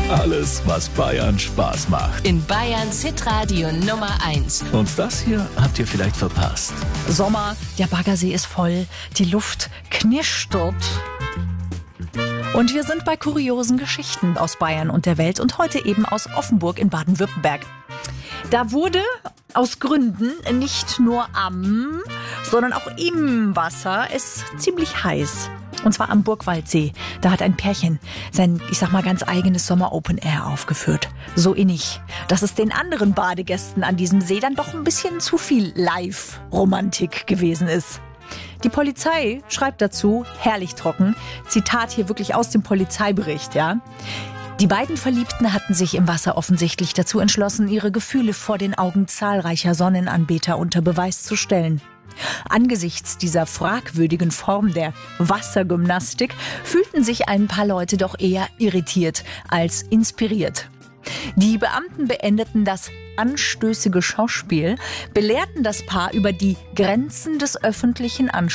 Alles, was Bayern Spaß macht. In Bayerns Hitradio Nummer 1. Und das hier habt ihr vielleicht verpasst. Sommer, der Baggersee ist voll, die Luft knistert. Und wir sind bei kuriosen Geschichten aus Bayern und der Welt und heute eben aus Offenburg in Baden-Württemberg. Da wurde aus Gründen nicht nur am, sondern auch im Wasser es ziemlich heiß. Und zwar am Burgwaldsee. Da hat ein Pärchen sein, ich sag mal, ganz eigenes Sommer-Open Air aufgeführt. So innig, dass es den anderen Badegästen an diesem See dann doch ein bisschen zu viel Live-Romantik gewesen ist. Die Polizei schreibt dazu, herrlich trocken, Zitat hier wirklich aus dem Polizeibericht, ja. Die beiden Verliebten hatten sich im Wasser offensichtlich dazu entschlossen, ihre Gefühle vor den Augen zahlreicher Sonnenanbeter unter Beweis zu stellen. Angesichts dieser fragwürdigen Form der Wassergymnastik fühlten sich ein paar Leute doch eher irritiert als inspiriert. Die Beamten beendeten das anstößige Schauspiel, belehrten das Paar über die Grenzen des öffentlichen Anstands